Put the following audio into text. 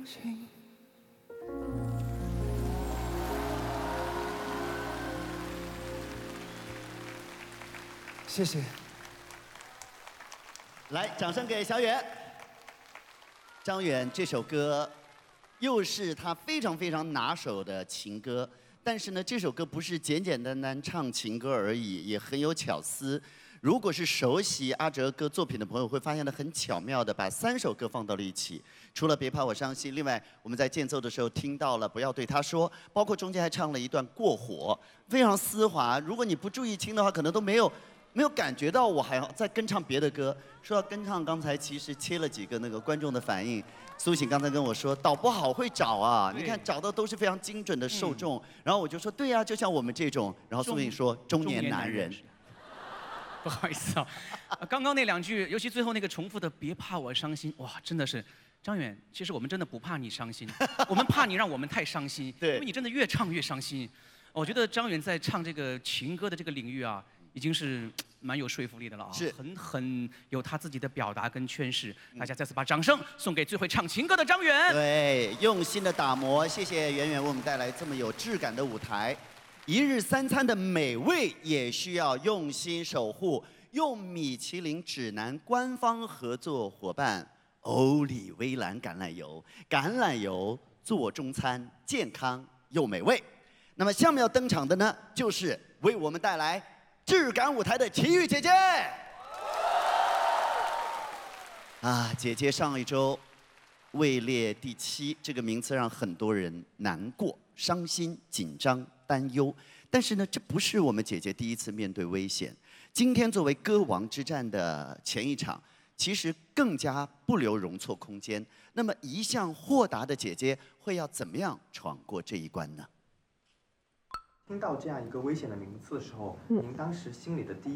信。谢谢。 来，掌声给小远。张远这首歌，又是他非常非常拿手的情歌。但是呢，这首歌不是简简单单唱情歌而已，也很有巧思。如果是熟悉阿哲哥作品的朋友，会发现他很巧妙的把3首歌放到了一起。除了别怕我伤心，另外我们在间奏的时候听到了不要对他说，包括中间还唱了一段过火，非常丝滑。如果你不注意听的话，可能都没有感觉到我还要再跟唱别的歌。说到跟唱，刚才其实切了几个那个观众的反应。苏醒刚才跟我说，导播好会找啊，你看找的都是非常精准的受众。然后我就说，对呀，就像我们这种。然后苏醒说，中年男人。 不好意思啊，刚刚那2句，尤其最后那个重复的“别怕我伤心”，哇，真的是。张远，其实我们真的不怕你伤心，我们怕你让我们太伤心， 对， 因为你真的越唱越伤心。我觉得张远在唱这个情歌的这个领域啊，已经是蛮有说服力的了啊， 是很有他自己的表达跟诠释。大家再次把掌声送给最会唱情歌的张远。 对，用心的打磨，谢谢圆圆为我们带来这么有质感的舞台。一日3餐的美味也需要用心守护，用米其林指南官方合作伙伴欧丽薇兰橄榄油，橄榄油做中餐健康又美味。那么下面要登场的呢，就是为我们带来质感舞台的齐豫姐姐。啊，姐姐上一周位列第7，这个名次让很多人难过、伤心、紧张、担忧。但是呢，这不是我们姐姐第一次面对危险。今天作为歌王之战的前一场，其实更加不留容错空间。那么一向豁达的姐姐会要怎么样闯过这一关呢？ 听到这样一个危险的名次的时候，您当时心里的第